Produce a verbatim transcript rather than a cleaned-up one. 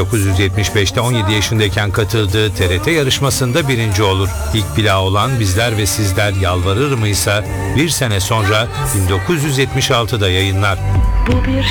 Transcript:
bin dokuz yüz yetmiş beşte on yedi yaşındayken katıldığı T R T yarışmasında birinci olur. İlk plağı olan Bizler ve Sizler Yalvarır mı ise bir sene sonra bin dokuz yüz yetmiş altıda yayınlar. Bu bir